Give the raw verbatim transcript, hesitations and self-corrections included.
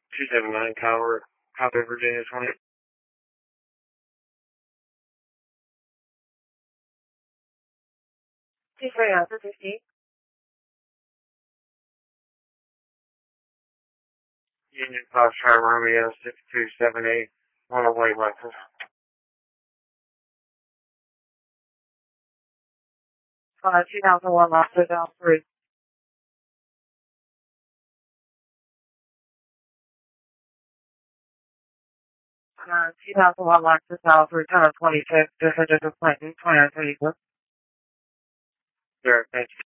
two seven nine Tower, Copy, Virginia twenty. two three Alpha fifty. Union Foxtrot Romeo six two seven eight, on the way, Lexus. Uh, two thousand one Lexus L three. Uh, two thousand one Lexus L three, Tower twenty-six, District of Clinton, twenty-nine thirty-four. Sure, thank you.